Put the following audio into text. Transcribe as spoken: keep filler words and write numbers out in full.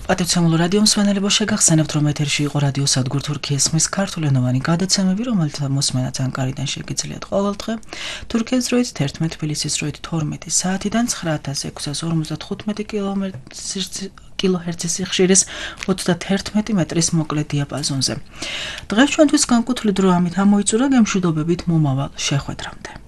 პატივცემულო რადიო მსმენელებო, შეგახსენებთ, რომ ეთერში იყო რადიო სადგურ თურქიის ხმის ქართულენოვანი გადაცემები, რომელთა მოსმენაც ანკარიდან შეგიძლიათ ყოველდღე. თურქეთის დროით თერთმეტი, თბილისის დროით თორმეტი საათიდან ცხრა ათას ექვსას ორმოცდათხუთმეტი კილოჰერცის სიხშირის ოცდათერთმეტი მეტრის მოკლე დიაპაზონზე. დღეს ჩვენთვის განკუთვნილი დრო ამით ამოიწურა, გემშვიდობებით მომავალ შეხვედრამდე.